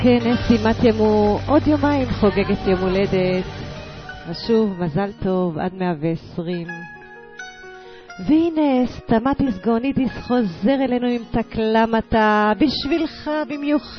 כן, אסתי מתימו עוד יומיים חוגגת יום הולדת. ושוב, מזל טוב, עד 120. והנה, סתמטיס גאוניטיס חוזר אלינו עם תקלמתה, בשבילך במיוחד.